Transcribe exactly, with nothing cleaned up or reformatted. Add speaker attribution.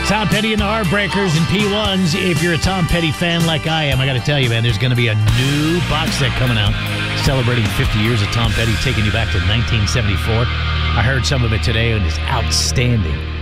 Speaker 1: Tom Petty and the Heartbreakers and P ones. If you're a Tom Petty fan like I am, I got to tell you, man, there's going to be a new box set coming out celebrating fifty years of Tom Petty, taking you back to nineteen seventy-four. I heard some of it today, and it's outstanding.